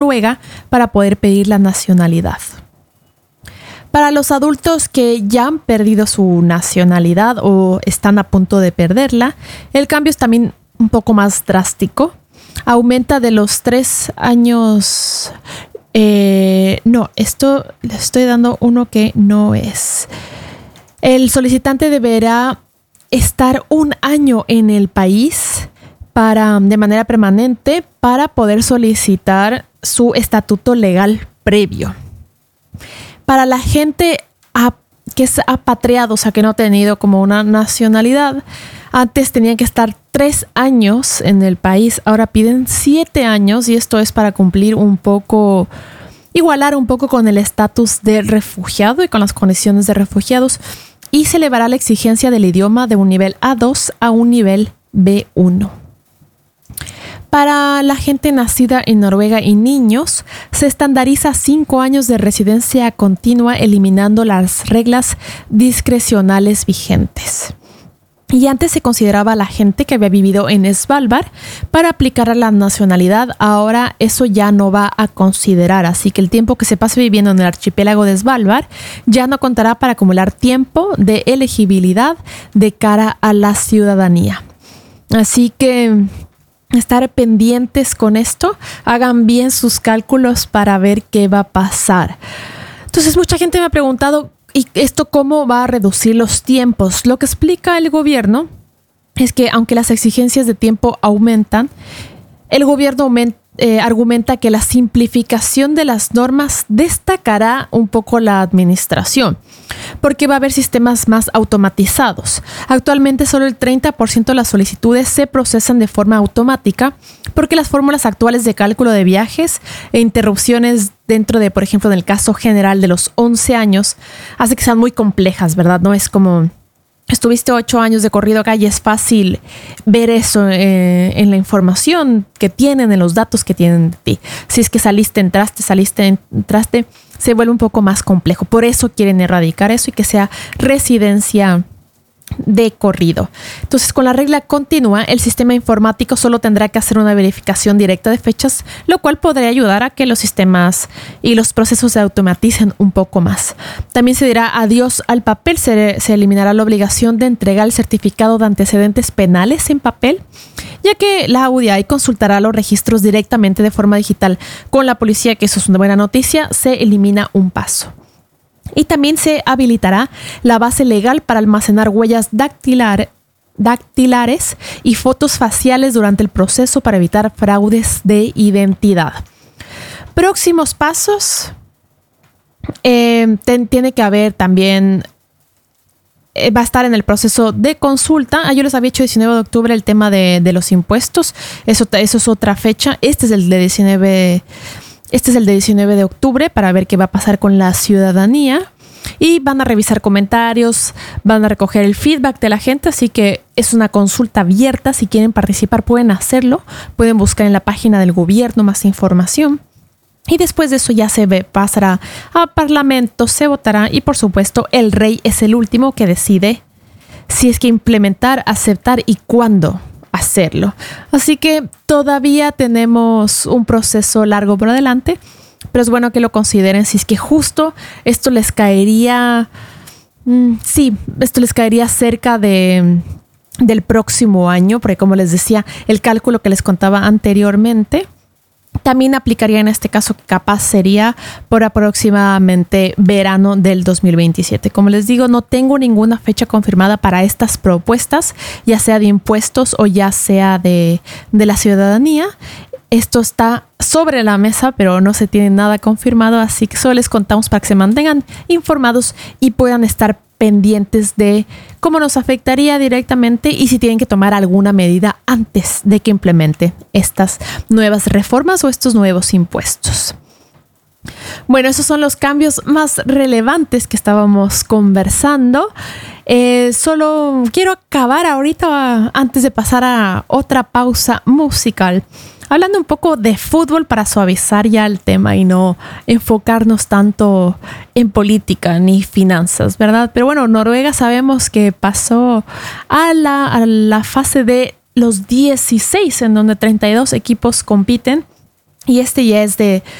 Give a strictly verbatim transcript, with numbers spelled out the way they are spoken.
Noruega para poder pedir la nacionalidad. Para los adultos que ya han perdido su nacionalidad o están a punto de perderla, el cambio es también un poco más drástico. Aumenta de los tres años... Eh, no, esto le estoy dando uno que no es. El solicitante deberá estar un año en el país para, de manera permanente para poder solicitar su estatuto legal previo. Para la gente a, que es apatriado, o sea, que no ha tenido como una nacionalidad, antes tenían que estar tres años en el país, ahora piden siete años y esto es para cumplir un poco, igualar un poco con el estatus de refugiado y con las condiciones de refugiados, y se elevará la exigencia del idioma de un nivel A dos a un nivel B uno. Para la gente nacida en Noruega y niños, se estandariza cinco años de residencia continua, eliminando las reglas discrecionales vigentes. Y antes se consideraba a la gente que había vivido en Svalbard para aplicar a la nacionalidad. Ahora eso ya no va a considerar, así que el tiempo que se pase viviendo en el archipiélago de Svalbard ya no contará para acumular tiempo de elegibilidad de cara a la ciudadanía. Así que estar pendientes con esto, hagan bien sus cálculos para ver qué va a pasar. Entonces mucha gente me ha preguntado, ¿y esto cómo va a reducir los tiempos? Lo que explica el gobierno es que aunque las exigencias de tiempo aumentan, el gobierno aumenta, eh, argumenta que la simplificación de las normas destacará un poco la administración, porque va a haber sistemas más automatizados. Actualmente solo el treinta por ciento de las solicitudes se procesan de forma automática porque las fórmulas actuales de cálculo de viajes e interrupciones dentro de, por ejemplo, en el caso general de los once años, hace que sean muy complejas, ¿verdad? No es como estuviste ocho años de corrido acá y es fácil ver eso eh, en la información que tienen, en los datos que tienen de ti. Si es que saliste, entraste, saliste, entraste, se vuelve un poco más complejo. Por eso quieren erradicar eso y que sea residencia de corrido. Entonces, con la regla continua, el sistema informático solo tendrá que hacer una verificación directa de fechas, lo cual podría ayudar a que los sistemas y los procesos se automaticen un poco más. También se dirá adiós al papel, se, se eliminará la obligación de entregar el certificado de antecedentes penales en papel, ya que la U D I consultará los registros directamente de forma digital con la policía, que eso es una buena noticia. Se elimina un paso. Y también se habilitará la base legal para almacenar huellas dactilar, dactilares y fotos faciales durante el proceso para evitar fraudes de identidad. Próximos pasos. Eh, ten, tiene que haber también... Eh, va a estar en el proceso de consulta. Ah, yo les había hecho diecinueve de octubre el tema de, de los impuestos. Eso, eso es otra fecha. Este es el de diecinueve... Este es el de diecinueve de octubre para ver qué va a pasar con la ciudadanía. Y van a revisar comentarios, van a recoger el feedback de la gente. Así que es una consulta abierta. Si quieren participar pueden hacerlo. Pueden buscar en la página del gobierno más información. Y después de eso ya se ve, pasará a parlamento, se votará. Y por supuesto el rey es el último que decide si es que implementar, aceptar y cuándo hacerlo. Así que todavía tenemos un proceso largo por adelante, pero es bueno que lo consideren si es que justo esto les caería, mmm, sí, esto les caería cerca de, del próximo año, porque como les decía, el cálculo que les contaba anteriormente también aplicaría en este caso, que capaz sería por aproximadamente verano del dos mil veintisiete. Como les digo, no tengo ninguna fecha confirmada para estas propuestas, ya sea de impuestos o ya sea de, de la ciudadanía. Esto está sobre la mesa, pero no se tiene nada confirmado, así que solo les contamos para que se mantengan informados y puedan estar pendientes de cómo nos afectaría directamente y si tienen que tomar alguna medida antes de que implemente estas nuevas reformas o estos nuevos impuestos. Bueno, esos son los cambios más relevantes que estábamos conversando. Eh, solo quiero acabar ahorita, antes de pasar a otra pausa musical, hablando un poco de fútbol para suavizar ya el tema y no enfocarnos tanto en política ni finanzas, ¿verdad? Pero bueno, Noruega sabemos que pasó a la, a la fase de los dieciséis, en donde treinta y dos equipos compiten. Y este ya es de